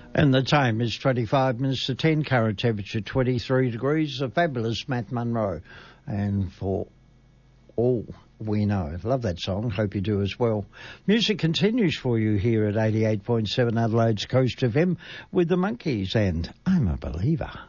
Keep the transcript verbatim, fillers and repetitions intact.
And the time is twenty-five minutes to ten, current temperature twenty-three degrees, the fabulous Matt Munro. And for all we know, love that song, hope you do as well. Music continues for you here at eighty-eight point seven Adelaide's Coast F M with the Monkeys and I'm a Believer.